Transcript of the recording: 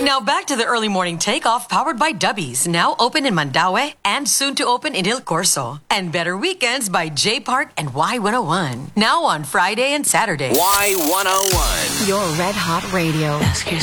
Now back to the early morning takeoff powered by Dubbies. Now open in Mandaue and soon to open in Il Corso. And Better Weekends by J Park and Y101. Now on Friday and Saturday. Y101. Your Red Hot Radio. Ask yourself.